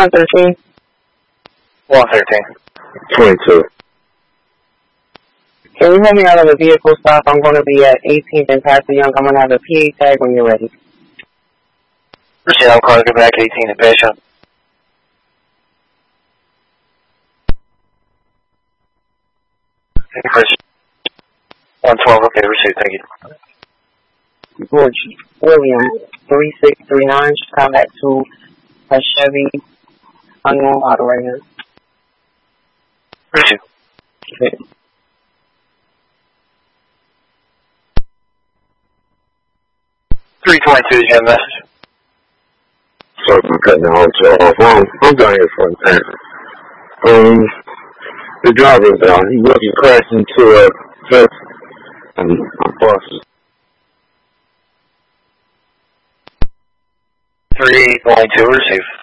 113. 113. 22. Can you hold me out of a vehicle stop? I'm going to be at 18th and Pastor Young. I'm going to have a PA tag when you're ready. Proceed, I'll call you back 18 and patient. Chris. 112, okay, received, thank you. George William, 3639, should come back to a Chevy unknown model right now. Received. Okay. $322, you have a message? So I'm cutting the hotel off. I'm down here for a time. The driver, he crashed into a bus. Bus. 322, receive.